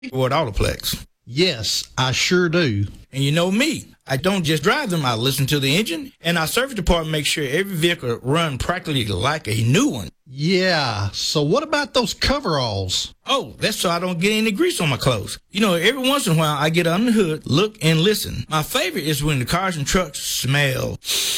Ford Autoplex. Yes, I sure do. And you know me, I don't just drive them, I listen to the engine, and our service department makes sure every vehicle run practically like a new one. Yeah, so what about those coveralls? Oh, that's so I don't get any grease on my clothes. You know, every once in a while I get under the hood, look, and listen. My favorite is when the cars and trucks smell,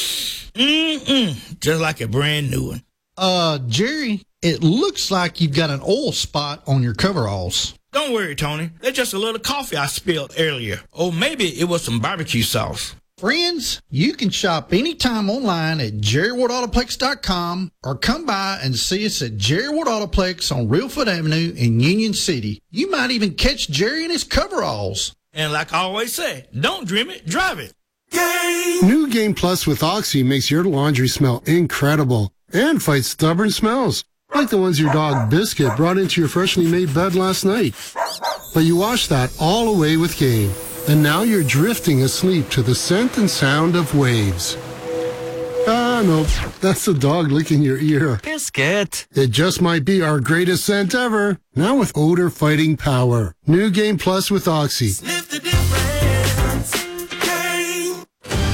just like a brand new one. Jerry, it looks like you've got an oil spot on your coveralls. Don't worry, Tony. That's just a little coffee I spilled earlier. Or maybe it was some barbecue sauce. Friends, you can shop anytime online at JerryWardAutoplex.com or come by and see us at Jerry Ward Autoplex on Reelfoot Avenue in Union City. You might even catch Jerry in his coveralls. And like I always say, don't dream it, drive it. New Game Plus with Oxy makes your laundry smell incredible and fights stubborn smells, like the ones your dog Biscuit brought into your freshly made bed last night. But you washed that all away with Game, and now you're drifting asleep to the scent and sound of waves. No, that's the dog licking your ear. Biscuit. It just might be our greatest scent ever, now with odor fighting power. New Game Plus with Oxy. Sniff the difference. Game.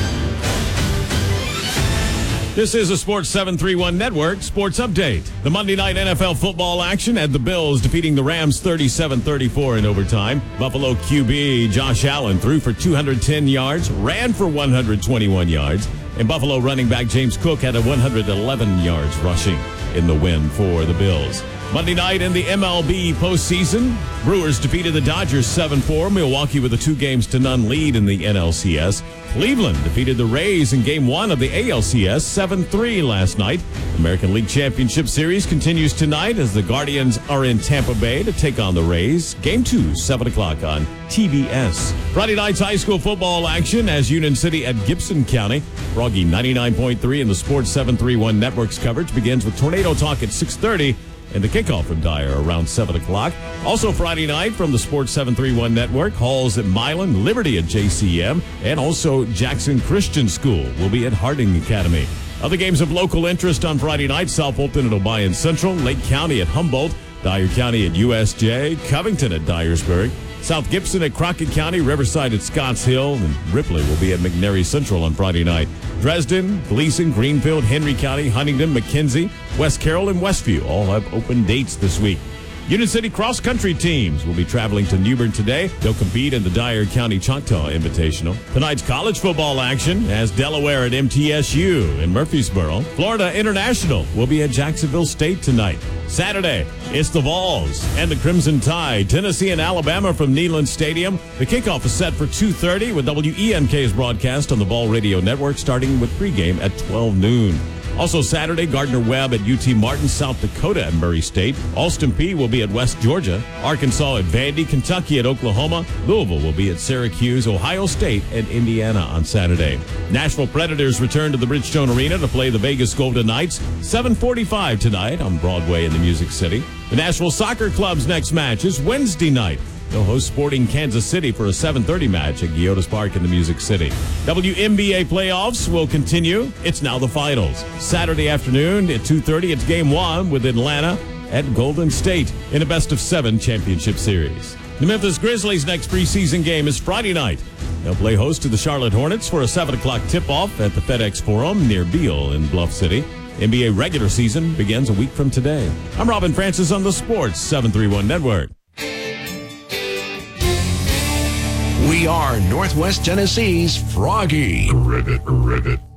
This is a Sports 731 Network Sports Update. The Monday night NFL football action had the Bills defeating the Rams 37-34 in overtime. Buffalo QB Josh Allen threw for 210 yards, ran for 121 yards, and Buffalo running back James Cook had 111 yards rushing in the win for the Bills. Monday night in the MLB postseason, Brewers defeated the Dodgers 7-4. Milwaukee with a 2-0 lead in the NLCS. Cleveland defeated the Rays in Game 1 of the ALCS 7-3 last night. American League Championship Series continues tonight as the Guardians are in Tampa Bay to take on the Rays. Game 2, 7 o'clock on TBS. Friday night's high school football action as Union City at Gibson County. Froggy 99.3 in the Sports 731 Network's coverage begins with Tornado Talk at 6:30. And the kickoff from Dyer around 7 o'clock. Also Friday night from the Sports 731 Network, Halls at Milan, Liberty at JCM, and also Jackson Christian School will be at Harding Academy. Other games of local interest on Friday night, South Fulton at Obion Central, Lake County at Humboldt, Dyer County at USJ, Covington at Dyersburg, South Gibson at Crockett County, Riverside at Scotts Hill, and Ripley will be at McNary Central on Friday night. Dresden, Gleason, Greenfield, Henry County, Huntington, McKenzie, West Carroll, and Westview all have open dates this week. Union City cross-country teams will be traveling to New Bern today. They'll compete in the Dyer County Choctaw Invitational. Tonight's college football action has Delaware at MTSU in Murfreesboro. Florida International will be at Jacksonville State tonight. Saturday, it's the Vols and the Crimson Tide. Tennessee and Alabama from Neyland Stadium. The kickoff is set for 2:30 with WEMK's broadcast on the Ball Radio Network starting with pregame at 12 noon. Also Saturday, Gardner-Webb at UT Martin, South Dakota at Murray State. Alston P will be at West Georgia. Arkansas at Vandy, Kentucky at Oklahoma. Louisville will be at Syracuse, Ohio State, and Indiana on Saturday. Nashville Predators return to the Bridgestone Arena to play the Vegas Golden Knights. 7:45 tonight on Broadway in the Music City. The Nashville Soccer Club's next match is Wednesday night. They'll host Sporting Kansas City for a 7:30 match at Geodis Park in the Music City. WNBA playoffs will continue. It's now the finals. Saturday afternoon at 2:30, it's Game 1 with Atlanta at Golden State in a best-of-7 championship series. The Memphis Grizzlies' next preseason game is Friday night. They'll play host to the Charlotte Hornets for a 7 o'clock tip-off at the FedEx Forum near Beale in Bluff City. NBA regular season begins a week from today. I'm Robin Francis on the Sports 731 Network. We are Northwest Tennessee's Froggy. Rivet.